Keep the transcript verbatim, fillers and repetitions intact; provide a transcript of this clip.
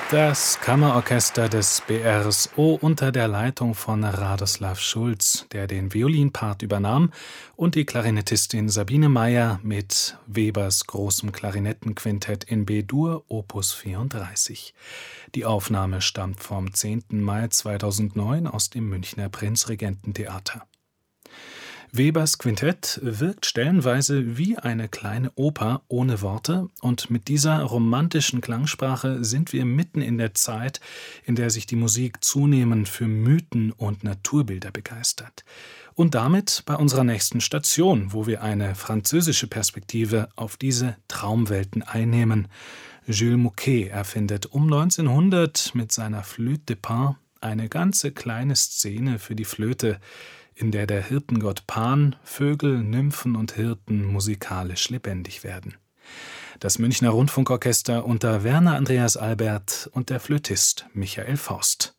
Das Kammerorchester des B R S O unter der Leitung von Radoslav Schulz, der den Violinpart übernahm, und die Klarinettistin Sabine Meyer mit Webers großem Klarinettenquintett in B-Dur Opus vierunddreißig. Die Aufnahme stammt vom zehnten Mai zweitausendneun aus dem Münchner Prinzregententheater. Webers Quintett wirkt stellenweise wie eine kleine Oper ohne Worte, und mit dieser romantischen Klangsprache sind wir mitten in der Zeit, in der sich die Musik zunehmend für Mythen und Naturbilder begeistert. Und damit bei unserer nächsten Station, wo wir eine französische Perspektive auf diese Traumwelten einnehmen. Jules Mouquet erfindet um neunzehnhundert mit seiner Flûte de Pan eine ganze kleine Szene für die Flöte, in der der Hirtengott Pan, Vögel, Nymphen und Hirten musikalisch lebendig werden. Das Münchner Rundfunkorchester unter Werner Andreas Albert und der Flötist Michael Faust.